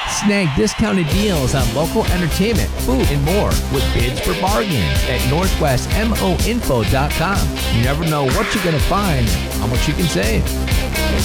Snag discounted deals on local entertainment, food, and more with bids for bargains at northwestmoinfo.com. You never know what you're going to find, how much you can save.